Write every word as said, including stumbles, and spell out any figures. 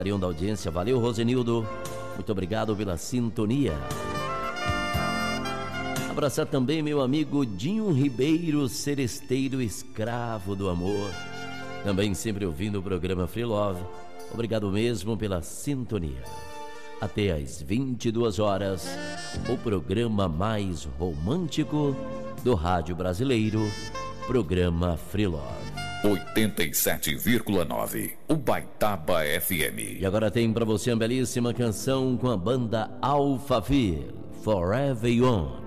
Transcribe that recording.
da audiência. Valeu, Rosenildo. Muito obrigado pela sintonia. Abraçar também meu amigo Dinho Ribeiro, seresteiro escravo do amor. Também sempre ouvindo o programa Free Love. Obrigado mesmo pela sintonia. Até às vinte e duas horas, o programa mais romântico do rádio brasileiro, programa Free Love. oitenta e sete vírgula nove, Ubaitaba F M. E agora tem pra você uma belíssima canção com a banda Alphaville, Forever Young.